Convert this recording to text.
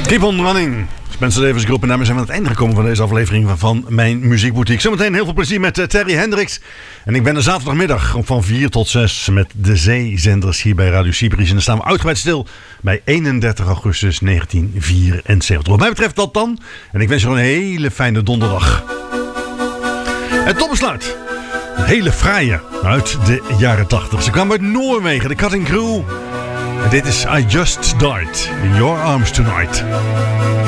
Keep on running. Spencer Davis Groep en daarmee zijn we aan het einde gekomen van deze aflevering van mijn muziekboutique. Zometeen heel veel plezier met Terry Hendricks. En ik ben er zaterdagmiddag van 4 tot 6 met de zeezenders hier bij Radio Cyprus. En dan staan we uitgebreid stil bij 31 augustus 1974. Wat mij betreft dat dan. En ik wens je een hele fijne donderdag. En tot besluit. Een hele fraaie uit de jaren 80. Ze kwam uit Noorwegen, de Cutting Crew. En dit is I Just Died in Your Arms Tonight.